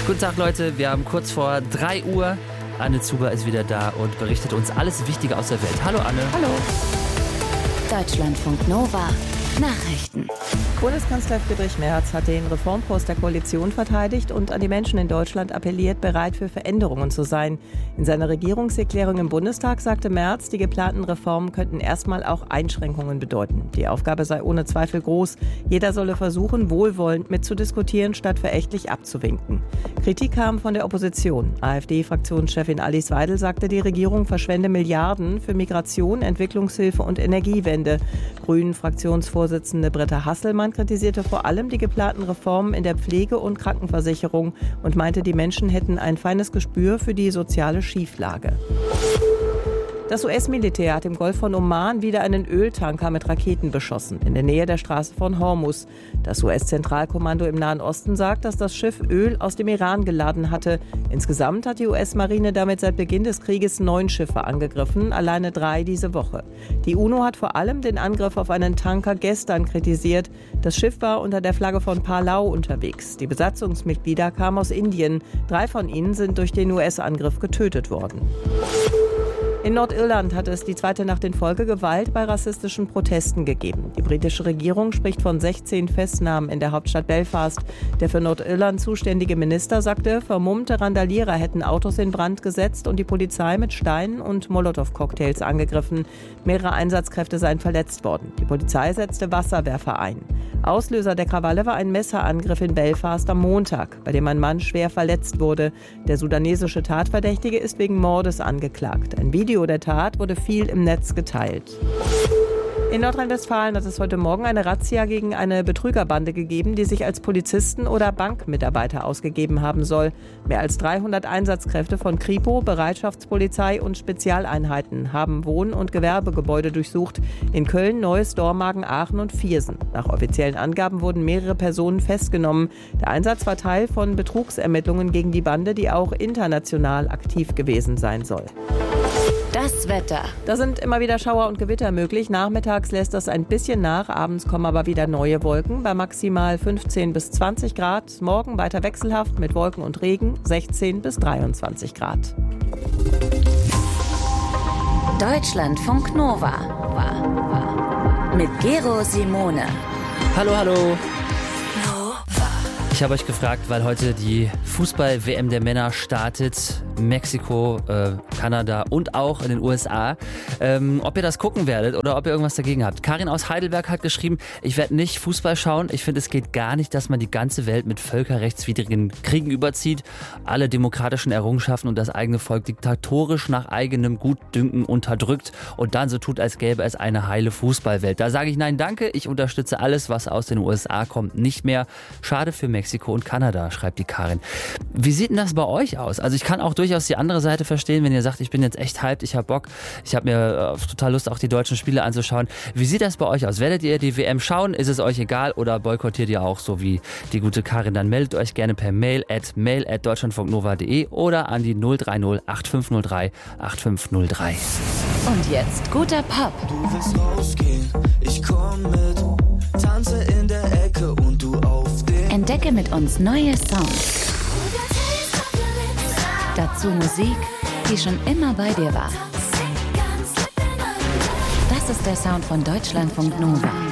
Guten Tag, Leute. Wir haben kurz vor 3 Uhr. Anne Zuber ist wieder da und berichtet uns alles Wichtige aus der Welt. Hallo, Anne. Hallo. Deutschlandfunk Nova. Nachrichten. Bundeskanzler Friedrich Merz hat den Reformkurs der Koalition verteidigt und an die Menschen in Deutschland appelliert, bereit für Veränderungen zu sein. In seiner Regierungserklärung im Bundestag sagte Merz, die geplanten Reformen könnten erstmal auch Einschränkungen bedeuten. Die Aufgabe sei ohne Zweifel groß. Jeder solle versuchen, wohlwollend mitzudiskutieren, statt verächtlich abzuwinken. Kritik kam von der Opposition. AfD-Fraktionschefin Alice Weidel sagte, die Regierung verschwende Milliarden für Migration, Entwicklungshilfe und Energiewende. Grünen-Fraktionsvorsitzende Britta Hasselmann kritisierte vor allem die geplanten Reformen in der Pflege- und Krankenversicherung und meinte, die Menschen hätten ein feines Gespür für die soziale Schieflage. Das US-Militär hat im Golf von Oman wieder einen Öltanker mit Raketen beschossen, in der Nähe der Straße von Hormuz. Das US-Zentralkommando im Nahen Osten sagt, dass das Schiff Öl aus dem Iran geladen hatte. Insgesamt hat die US-Marine damit seit Beginn des Krieges 9 Schiffe angegriffen, alleine 3 diese Woche. Die UNO hat vor allem den Angriff auf einen Tanker gestern kritisiert. Das Schiff war unter der Flagge von Palau unterwegs. Die Besatzungsmitglieder kamen aus Indien. 3 von ihnen sind durch den US-Angriff getötet worden. In Nordirland hat es die zweite Nacht in Folge Gewalt bei rassistischen Protesten gegeben. Die britische Regierung spricht von 16 Festnahmen in der Hauptstadt Belfast. Der für Nordirland zuständige Minister sagte, vermummte Randalierer hätten Autos in Brand gesetzt und die Polizei mit Steinen und Molotow-Cocktails angegriffen. Mehrere Einsatzkräfte seien verletzt worden. Die Polizei setzte Wasserwerfer ein. Auslöser der Krawalle war ein Messerangriff in Belfast am Montag, bei dem ein Mann schwer verletzt wurde. Der sudanesische Tatverdächtige ist wegen Mordes angeklagt. Ein Video der Tat wurde viel im Netz geteilt. In Nordrhein-Westfalen hat es heute Morgen eine Razzia gegen eine Betrügerbande gegeben, die sich als Polizisten oder Bankmitarbeiter ausgegeben haben soll. Mehr als 300 Einsatzkräfte von Kripo, Bereitschaftspolizei und Spezialeinheiten haben Wohn- und Gewerbegebäude durchsucht. In Köln, Neuss, Dormagen, Aachen und Viersen. Nach offiziellen Angaben wurden mehrere Personen festgenommen. Der Einsatz war Teil von Betrugsermittlungen gegen die Bande, die auch international aktiv gewesen sein soll. Das Wetter. Da sind immer wieder Schauer und Gewitter möglich. Nachmittags lässt das ein bisschen nach. Abends kommen aber wieder neue Wolken bei maximal 15 bis 20 Grad. Morgen weiter wechselhaft mit Wolken und Regen 16 bis 23 Grad. Deutschlandfunk Nova. Mit Gero Simone. Hallo, hallo. Ich habe euch gefragt, weil heute die Fußball-WM der Männer startet. Mexiko, Kanada und auch in den USA. Ob ihr das gucken werdet oder ob ihr irgendwas dagegen habt. Karin aus Heidelberg hat geschrieben, ich werde nicht Fußball schauen. Ich finde, es geht gar nicht, dass man die ganze Welt mit völkerrechtswidrigen Kriegen überzieht, alle demokratischen Errungenschaften und das eigene Volk diktatorisch nach eigenem Gutdünken unterdrückt und dann so tut, als gäbe es eine heile Fußballwelt. Da sage ich nein, danke. Ich unterstütze alles, was aus den USA kommt, nicht mehr. Schade für Mexiko und Kanada, schreibt die Karin. Wie sieht denn das bei euch aus? Also ich kann auch durchaus die andere Seite verstehen, wenn ihr sagt, ich bin jetzt echt hyped, ich habe Bock, ich habe mir total Lust, auch die deutschen Spiele anzuschauen. Wie sieht das bei euch aus? Werdet ihr die WM schauen? Ist es euch egal oder boykottiert ihr auch so wie die gute Karin? Dann meldet euch gerne per mail at deutschlandfunknova.de oder an die 030 8503 8503. Und jetzt guter Pop. Du willst rausgehen, ich komm mit, tanze in der Ecke und du auf den. Entdecke mit uns neue Songs. Dazu Musik, die schon immer bei dir war. Das ist der Sound von Deutschlandfunk Nova.